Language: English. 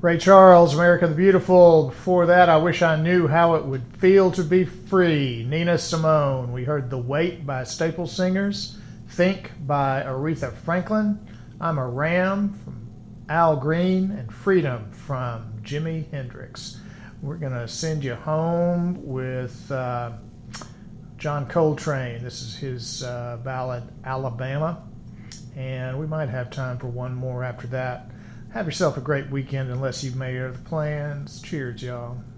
Ray Charles, America the Beautiful. Before that, I Wish I Knew How It Would Feel to Be Free, Nina Simone. We heard The Weight by Staple Singers, Think by Aretha Franklin, I'm a Ram from Al Green, and Freedom from Jimi Hendrix. We're going to send you home with John Coltrane. This is his ballad, Alabama. And we might have time for one more after that. Have yourself a great weekend unless you've made other plans. Cheers, y'all.